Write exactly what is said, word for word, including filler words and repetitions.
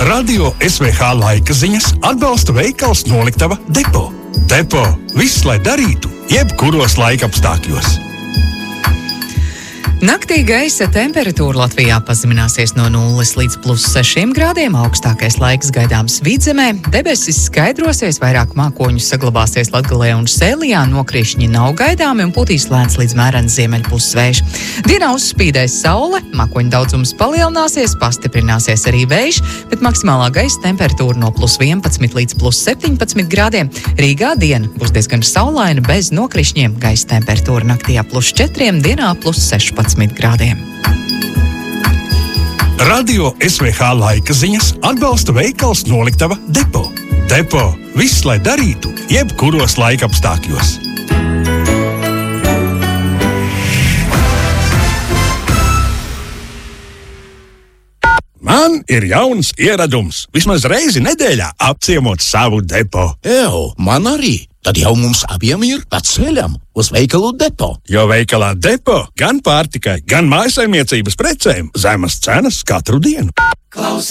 Radio S V H laika ziņas atbalsta veikals Noliktava Depo. Depo – viss, lai darītu, jebkuros laikapstākļos. Naktī gaisa temperatūra Latvijā pazemināsies no nulles līdz plus sešiem grādiem, augstākais laiks gaidāms Vidzemē, debesis skaidrosies, vairāk mākoņu saglabāsies Latgalē un Sēlijā, nokrišņi nav gaidāmi un putīs lēns līdz mērens ziemeļpuses vējš. Dienā uzspīdēs saule, mākoņu daudzums palielināsies, pastiprināsies arī vējš, bet maksimālā gaisa temperatūra no plus vienpadsmit līdz plus septiņpadsmit grādiem. Rīgā diena būs diezgan saulaina bez nokrišņiem, gaisa temperatūra naktī plus četriem, dienā plus sešpadsmit grādiem. Radio S V H laika ziņas atbalsta veikals Noliktava Depo. Depo – viss, lai darītu, jebkuros laikapstākļos. Man ir jauns ieradums. Vismaz reizi nedēļā apciemot savu depo. Ew, man arī. Tad jau mums abiem ir pa ceļam uz veikalu Depo. Jo veikalā Depo gan pārtikai, gan mājasaimniecības precēm zemas cenas katru dienu. Klausies!